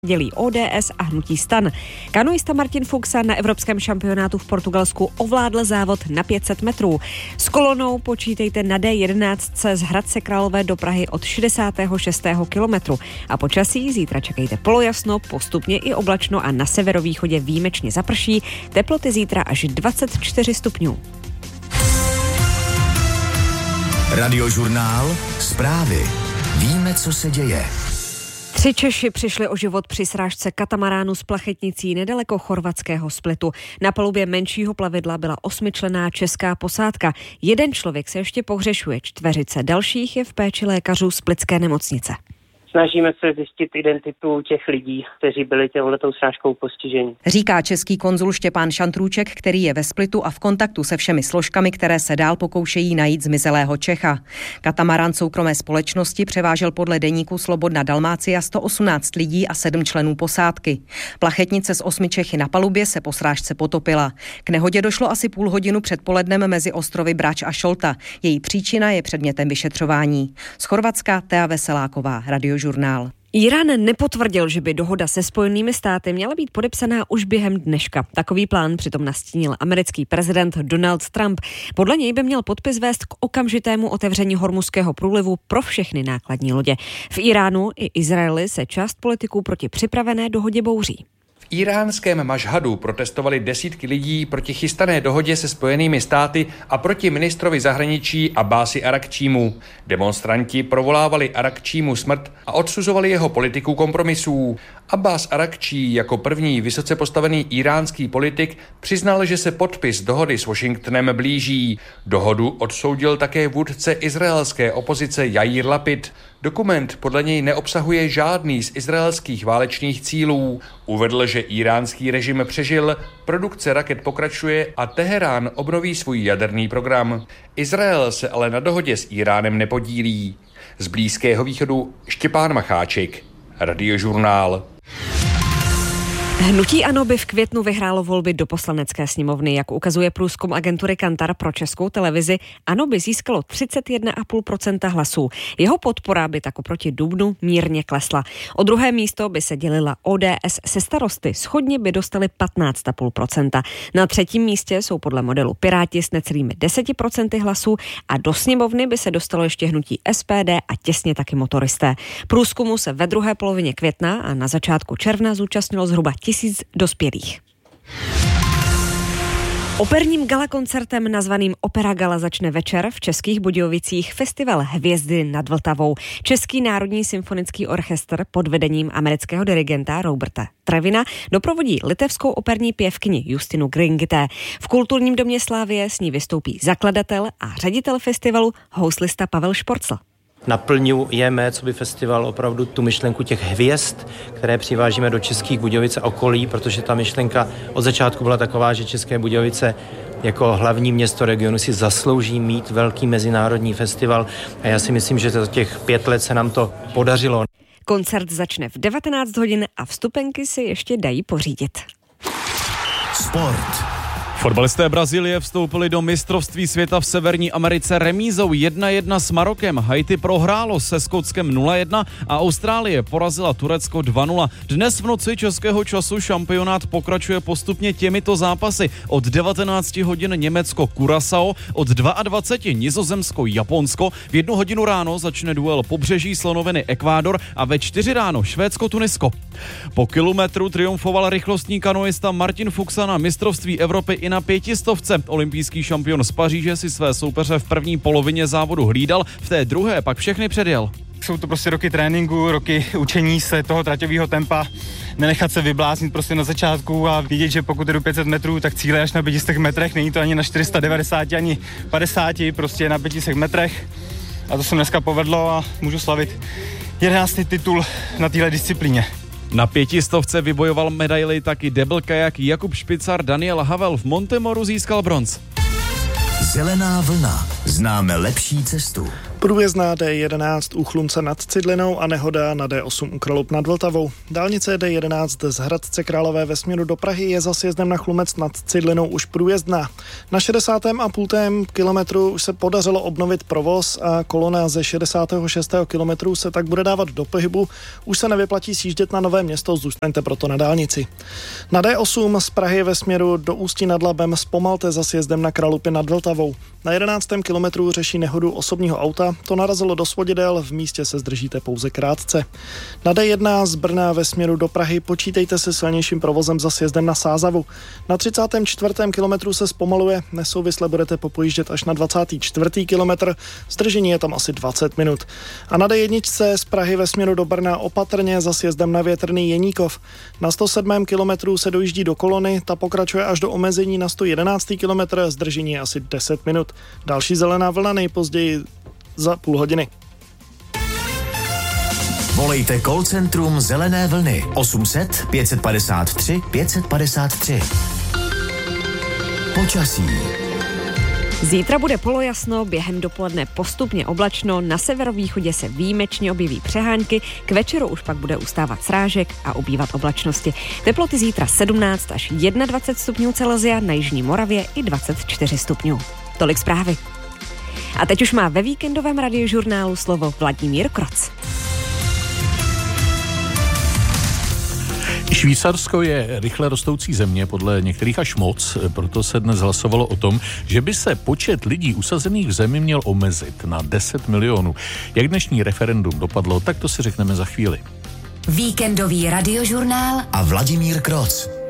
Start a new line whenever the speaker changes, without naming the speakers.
dělí ODS a hnutí STAN. Kanoista Martin Fuxa na evropském šampionátu v Portugalsku ovládl závod na 500 metrů. S kolonou počítejte na D11 z Hradce Králové do Prahy od 66. kilometru. A počasí zítra čekejte polojasno, postupně i oblačno a na severovýchodě výjimečně zaprší. Teploty zítra až 24 stupňů.
Radiožurnál, zprávy. Víme, co se děje.
3 Češi přišli o život při srážce katamaránu s plachetnicí nedaleko chorvatského Splitu. Na palubě menšího plavidla byla 8členná česká posádka. 1 člověk se ještě pohřešuje, 4 dalších je v péči lékařů splitské nemocnice.
Snažíme se zjistit identitu těch lidí, kteří byli touhletou srážkou postiženi.
Říká český konzul Štěpán Šantrůček, který je ve Splitu a v kontaktu se všemi složkami, které se dál pokoušejí najít zmizelého Čecha. Katamarán soukromé společnosti převážel podle deníku Slobodna Dalmácia 118 lidí a 7 členů posádky. Plachetnice s 8 Čechy na palubě se po srážce potopila. K nehodě došlo asi půl hodinu před polednem mezi ostrovy Brač a Šolta. Její příčina je předmětem vyšetřování. Z Chorvatska Tea Veseláková, Radiožurnál. Irán nepotvrdil, že by dohoda se Spojenými státy měla být podepsaná už během dneška. Takový plán přitom nastínil americký prezident Donald Trump. Podle něj by měl podpis vést k okamžitému otevření Hormuzského průlivu pro všechny nákladní lodě. V Iránu i Izraeli se část politiků proti připravené dohodě bouří.
V iránském Mašhadu protestovali desítky lidí proti chystané dohodě se Spojenými státy a proti ministrovi zahraničí Abbási Arakčímu. Demonstranti provolávali Arakčímu smrt a odsuzovali jeho politiku kompromisů. Abbás Arakčí jako první vysoce postavený iránský politik přiznal, že se podpis dohody s Washingtonem blíží. Dohodu odsoudil také vůdce izraelské opozice Jair Lapid. Dokument podle něj neobsahuje žádný z izraelských válečných cílů. Uvedl, že iránský režim přežil, produkce raket pokračuje a Teherán obnoví svůj jaderný program. Izrael se ale na dohodě s Iránem nepodílí. Z Blízkého východu Štěpán Macháček, Radiožurnál.
Hnutí ANO by v květnu vyhrálo volby do Poslanecké sněmovny. Jak ukazuje průzkum agentury Kantar pro Českou televizi, ANO by získalo 31,5% hlasů. Jeho podpora by tak oproti dubnu mírně klesla. O druhé místo by se dělila ODS se Starosty. Shodně by dostali 15,5%. Na 3. místě jsou podle modelu Piráti s necelými 10% hlasů a do sněmovny by se dostalo ještě hnutí SPD a těsně taky Motoristé. Průzkumu se ve druhé polovině května a na začátku června zúčastnilo zhruba 1000 dospělých. Operním galakoncertem nazvaným Opera Gala začne večer v Českých Budějovicích festival Hvězdy nad Vltavou. Český národní symfonický orchestr pod vedením amerického dirigenta Roberta Trevina doprovodí litevskou operní pěvkyni Justinu Gringité. V Kulturním domě Slávie s ní vystoupí zakladatel a ředitel festivalu houslista Pavel Šporcl.
Naplňujeme, co by festival, opravdu tu myšlenku těch hvězd, které přivážíme do Českých Budějovic a okolí, protože ta myšlenka od začátku byla taková, že České Budějovice jako hlavní město regionu si zaslouží mít velký mezinárodní festival a já si myslím, že za těch 5 let se nám to podařilo.
Koncert začne v 19 hodin a vstupenky si ještě dají pořídit.
Sport.
Fotbalisté Brazílie vstoupili do mistrovství světa v Severní Americe remízou 1-1 s Marokem. Haiti prohrálo se Skotskem 0-1 a Austrálie porazila Turecko 2-0. Dnes v noci českého času šampionát pokračuje postupně těmito zápasy. Od 19 hodin Německo-Curaçao, od 22 Nizozemsko-Japonsko. V 1 hodinu ráno začne duel Pobřeží slonoviny Ekvádor a ve 4 ráno Švédsko-Tunisko. Po kilometru triumfoval rychlostní kanoista Martin Fuxa na mistrovství Evropy i na 500. Olympijský šampion z Paříže si své soupeře v první polovině závodu hlídal, v té druhé pak všechny předjel.
Jsou to prostě roky tréninku, roky učení se toho traťového tempa, nenechat se vybláznit prostě na začátku a vidět, že pokud jdu 500 metrů, tak cíle je až na 500 metrech, není to ani na 490, ani 50, prostě na 500 metrech. A to se dneska povedlo a můžu slavit 11. titul na téhle disciplíně.
Na 500 vybojoval medaili taky debl kajak Jakub Špicar. Daniel Havel v Montemoru získal bronz.
Zelená vlna. Známe lepší cestu.
Průjezdná D11 u Chlumce nad Cidlinou a nehoda na D8 u Kralupy nad Vltavou. Dálnice D11 z Hradce Králové ve směru do Prahy je za sjezdem na Chlumec nad Cidlinou už průjezdná. Na 60,5 kilometru už se podařilo obnovit provoz a kolona ze 66. kilometru se tak bude dávat do pohybu. Už se nevyplatí sjíždět na Nové Město, zůstaňte proto na dálnici. Na D8 z Prahy ve směru do Ústí nad Labem zpomalte za sjezdem na Kralupy nad Vltavou. Na 11. kilometru řeší nehodu osobního auta, to narazilo do svodidel, v místě se zdržíte pouze krátce. Na D1 z Brna ve směru do Prahy počítejte se silnějším provozem za sjezdem na Sázavu. Na 34. kilometru se zpomaluje, nesouvisle budete popojíždět až na 24. kilometr, zdržení je tam asi 20 minut. A na D1 z Prahy ve směru do Brna opatrně za sjezdem na Větrný Jeníkov. Na 107. kilometru se dojíždí do kolony, ta pokračuje až do omezení na 111. kilometr, zdržení je asi 10 minut. Další zelená vlna nejpozději za půl hodiny.
Volejte call centrum Zelené vlny 800 553 553. Počasí.
Zítra bude polojasno, během dopoledne postupně oblačno, na severovýchodě se výjimečně objeví přehánky, k večeru už pak bude ustávat srážek a ubývat oblačnosti. Teploty zítra 17 až 21 stupňů Celsia, na jižní Moravě i 24 stupňů. Tolik zprávy. A teď už má ve víkendovém radiožurnálu slovo Vladimír Kroc.
Švýcarsko je rychle rostoucí země, podle některých až moc, proto se dnes hlasovalo o tom, že by se počet lidí usazených v zemi měl omezit na 10 milionů. Jak dnešní referendum dopadlo, tak to si řekneme za chvíli.
Víkendový radiožurnál a Vladimír Kroc.